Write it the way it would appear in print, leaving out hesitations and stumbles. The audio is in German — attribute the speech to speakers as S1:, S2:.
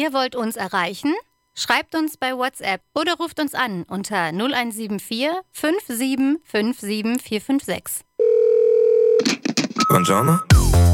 S1: Ihr wollt uns erreichen? Schreibt uns bei WhatsApp oder ruft uns an unter 0174 57 57 456.
S2: Buongiorno.